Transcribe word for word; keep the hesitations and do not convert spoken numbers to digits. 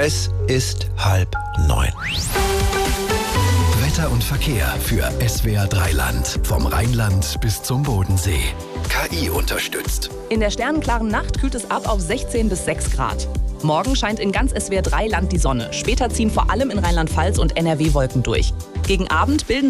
Es ist halb neun. Wetter und Verkehr für S W R drei Land. Vom Rheinland bis zum Bodensee. K I unterstützt. In der sternenklaren Nacht kühlt es ab auf sechzehn bis sechs Grad. Morgen scheint in ganz S W R drei Land die Sonne. Später ziehen vor allem in Rheinland-Pfalz und N R W Wolken durch. Gegen Abend bilden